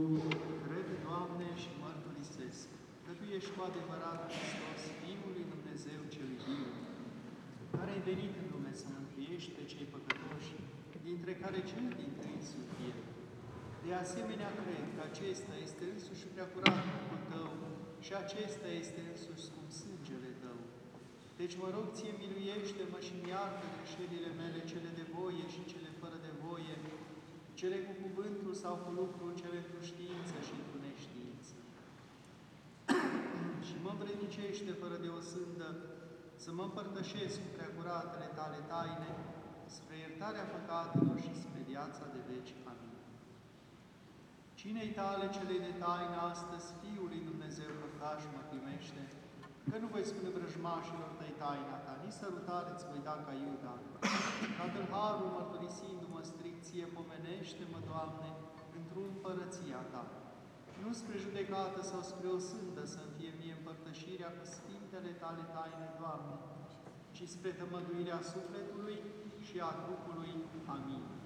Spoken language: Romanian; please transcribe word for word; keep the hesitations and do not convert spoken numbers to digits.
Cred, Doamne, și mărturisesc că Tu ești cu adevărat Hristos, Fiul lui Dumnezeu cel viu, care ai venit în lume să mântuiești pe cei păcătoși, dintre care cel dintâi sunt eu. De asemenea, cred că acesta este însuși preacurat Duhul Tău și acesta este însuși scump sângele Tău. Deci mă rog, Ție, miluiește-mă și-mi iartă greșelile mele, cele de voie și cele fără de voie, cele cu cuvântul sau cu lucru, cele cu știință și cu neștiință. Și mă învrednicește fără de o sândă să mă împărtășesc cu preacuratele Tale taine, spre iertarea păcatelor și spre viața de veci. Amin. Cinei Tale cele de taină astăzi, Fiul lui Dumnezeu părtaș, mă primește, că nu voi spune vrăjmașilor Tăi taina Ta, nici sărutare îți voi da ca Iuda. Tatăl Harul, mărturisindu-mă strict, Ție pomenește-mă, Doamne, într-o împărăția Ta. Nu spre judecată sau spre o sândă să-mi fie mie împărtășirea cu Sfintele Tale taine, Doamne, ci spre tămăduirea sufletului și a trupului. Amin.